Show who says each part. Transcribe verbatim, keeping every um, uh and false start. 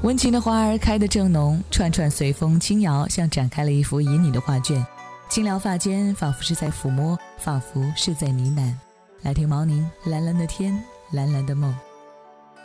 Speaker 1: 温情的花儿开得正浓，串串随风轻摇，像展开了一幅旖旎的画卷。轻撩发间，仿佛是在抚摸，仿佛是在呢喃。来听毛宁，蓝蓝的天，蓝蓝的梦。